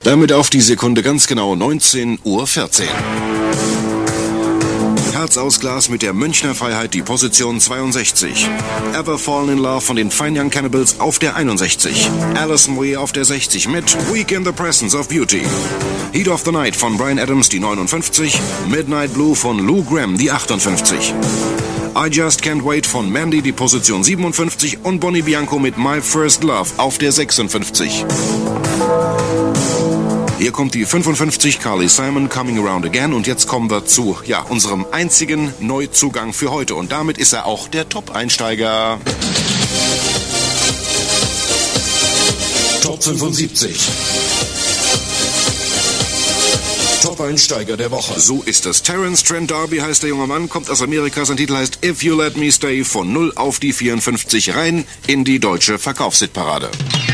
Damit auf die Sekunde ganz genau 19:14 Uhr. Herz aus Glas mit der Münchner Freiheit, die Position 62. Ever Fallen in Love von den Fine Young Cannibals auf der 61. Alison Moyet auf der 60 mit Weak in the Presence of Beauty. Heat of the Night von Bryan Adams, die 59. Midnight Blue von Lou Gramm, die 58. I Just Can't Wait von Mandy, die Position 57. Und Bonnie Bianco mit My First Love auf der 56. Hier kommt die 55, Carly Simon, Coming Around Again. Und jetzt kommen wir zu, unserem einzigen Neuzugang für heute. Und damit ist er auch der Top-Einsteiger. Top 75. Top-Einsteiger der Woche. So ist es. Terence Trent D'Arby heißt der junge Mann, kommt aus Amerika. Sein Titel heißt If You Let Me Stay, von 0 auf die 54 rein in die deutsche Verkaufshitparade.